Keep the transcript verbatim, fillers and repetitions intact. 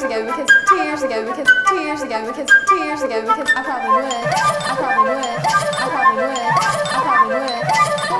years ago because two years ago because two years ago because two years ago because I probably would. I probably would. I probably would. I probably would.